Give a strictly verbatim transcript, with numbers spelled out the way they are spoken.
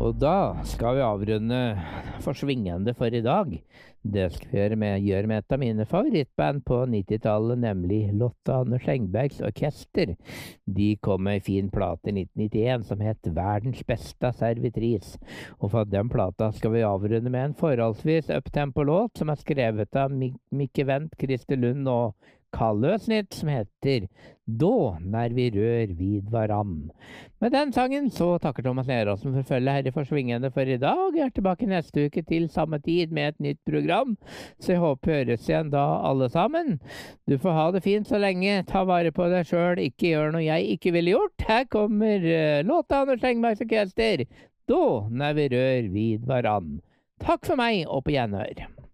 Og da skal vi avrunde Forsvingende for i dag. Det skal vi gjøre med, gjøre med et av mine favorittband på nittitallet, nemlig Lotte Anders Engbergs Orkester. De kom med en fin plate i nitten nittien som het Verdens beste servitris. Og fra den plata skal vi avrunde med en forholdsvis uptempo-låt som er skrevet av Mik Mikke Wendt, Christer Lund og Karl Løsnit, som heter «Då när vi rør vid varann». Med den sangen så takker Thomas Leråsen for følge her i Forsvingende for i dag. Jeg er tilbake neste uke til samme tid med et nytt program, så jeg håper vi høres igjen da alle sammen. Du får ha det fint så lenge, ta vare på deg selv, ikke gjør noe jeg ikke ville gjort. Her kommer uh, låta Anders Engbergs Orkester, «Då när vi rør vid varann». Takk for meg, og på gjenhør.